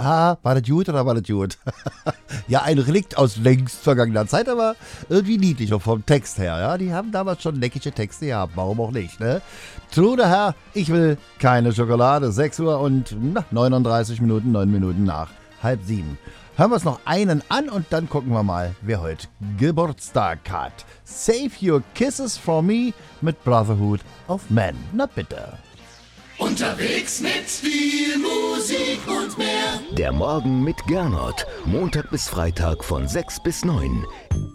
Na, war das gut oder war das gut? Ja, ein Relikt aus längst vergangener Zeit, aber irgendwie niedlich auch vom Text her. Ja, die haben damals schon neckische Texte gehabt, warum auch nicht, ne? True der Herr, ich will keine Schokolade. 6 Uhr und 39 Minuten, 9 Minuten nach 6:30. Hören wir uns noch einen an und dann gucken wir mal, wer heute Geburtstag hat. Save Your Kisses for Me mit Brotherhood of Man. Na bitte. Unterwegs mit viel Musik und mehr. Der Morgen mit Gernot. Montag bis Freitag von 6 bis 9.